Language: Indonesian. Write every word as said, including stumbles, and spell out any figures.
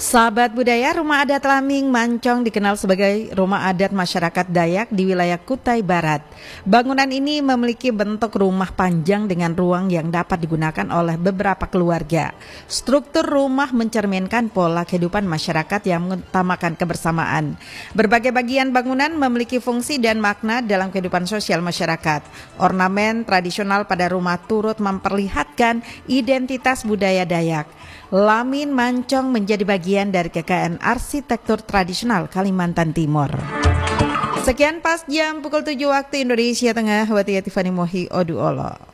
Sahabat budaya, Rumah Adat Laming Mancong dikenal sebagai rumah adat masyarakat Dayak di wilayah Kutai Barat. Bangunan ini memiliki bentuk rumah panjang dengan ruang yang dapat digunakan oleh beberapa keluarga. Struktur rumah mencerminkan pola kehidupan masyarakat yang mengutamakan kebersamaan. Berbagai bagian bangunan memiliki fungsi dan makna dalam kehidupan sosial masyarakat. Ornamen tradisional pada rumah turut memperlihatkan identitas budaya Dayak. Lamin Mancong menjadi bagian dari kekayaan arsitektur tradisional Kalimantan Timur. Sekian pas jam pukul tujuh waktu Indonesia Tengah, Wati Tiffany Mohi Oduolo.